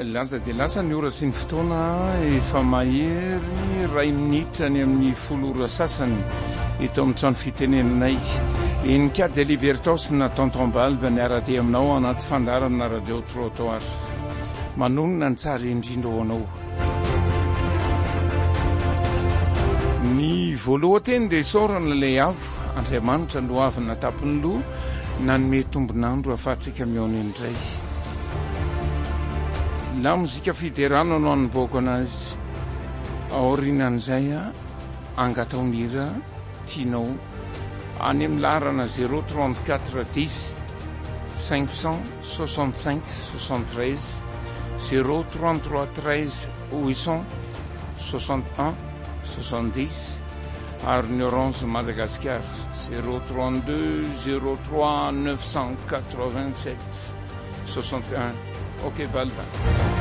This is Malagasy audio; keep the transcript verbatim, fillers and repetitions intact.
laza dia lasa ny ora sy ny fotoana efa mahery ray minitra ny amin'ny folora sasany eto amin'ny trano fitenenanay enikajy libertos na tonton balbe ny araty aminao anaty fandarana radio trottoir manonona ny tsara indrindra ho anao. Ny voalohanteny dia saorana ilay avo Andriamanitra no avina tapony loha nanome tombonandro ahafahantsika miaona indray. La mozika fiderano no anomboako anazy aorinan'izay a angataonira tianao any amin'ny laharana zéro trente-quatre dix cinq cent soixante-cinq soixante-treize zéro trente-trois treize huit cent soixante et un soixante-dix ary ny Orange Madagascar zéro trente-deux zéro trois neuf cent quatre-vingt-sept soixante et un. Ok, Balba.